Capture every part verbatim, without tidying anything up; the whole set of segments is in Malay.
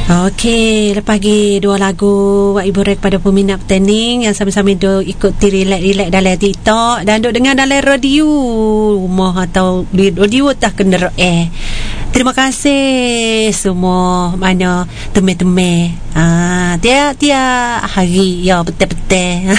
Okey, lepas lagi dua lagu Wak Ibu Rek pada peminat petanding yang sama-sama duk ikuti relax-relax dalam TikTok dan duk dengar dalam radio rumah atau di radio tak kena eh. Terima kasih semua mana teme-teme. Ah, dia dia hari ya betul-betul.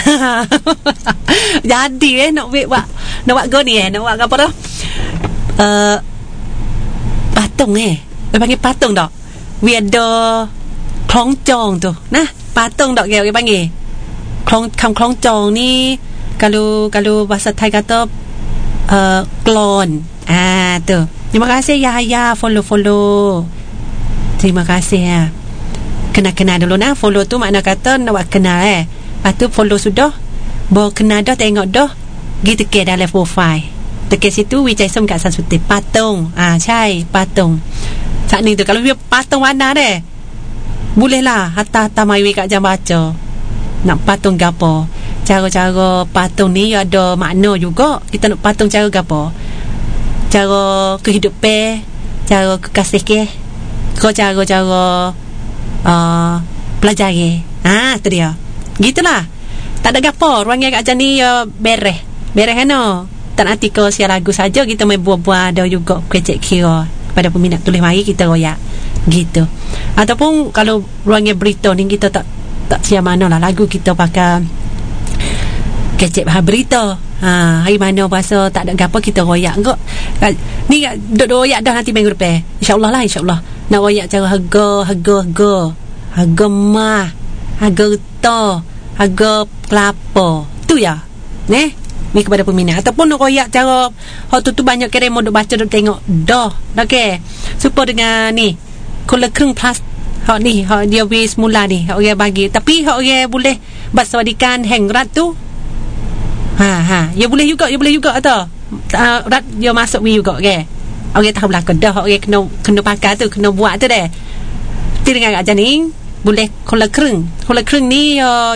Jadi eh nak buat Wak nak buat go ni eh nak buat apa dah? Uh, patung eh. Dia panggil patung tak? We ada klong jong tu. Nah, patung tak ke orang panggil. Klong kam klong jong ni kalau kalau bahasa Thai kata uh, klon. Ah tu. Terima kasih ya ya follow-follow. Terima kasih ya. Kenal-kenal dulu nah. Follow tu makna kata nak buat kenal eh. Lepas tu follow sudah. Bawa kenal dah tengok dah. Pergi tekan dalam profile. Tekan situ Wijay Som kat Sansuti patung. Ah cai patung. Saat ni tu kalau dia patung mana deh. Bolehlah hatta-hatta mai kat jam baca. Nak patung gapo? Cara-cara patung ni ada makna juga. Kita nak patung cara gapo? Cara kehidupan, cara kekasih ke, ke cara-cara uh, pelajari. Ah, tu dia. Gitulah. Tak ada gapo. Ruangnya kat jam ni uh, beres. Beres kan no? Tak nanti ke siar lagu saja kita main buah-buah ada juga kecek kira. Pada peminat tulis mari kita royak gitu. Ataupun kalau ruangnya berita ni kita tak tak siap mana lah lagu kita pakai kecek bahasa berita. Ha, hari mana bahasa tak ada apa kita royak engkau. Ni duk royak dah nanti minggu depan. Insya-Allah lah insya-Allah. Nak royak cara harga harga harga. Harga mah, harga to, harga kelapa. Tu ya. Neh. Ni kepada peminat ataupun nak royak cara hak tu tu banyak kira mau duk baca duk tengok dah okey super dengan ni kolor kering plus hak ni hak dia wis mula ni hak orang bagi tapi hak orang boleh baswadikan hang rat tu ha ha dia boleh juga dia boleh juga atau uh, rat dia masuk wi juga okey orang tahu belaka dah orang kena kena pakai tu kena buat tu deh ti dengan kat janing boleh kolor kering kolor kering ni uh,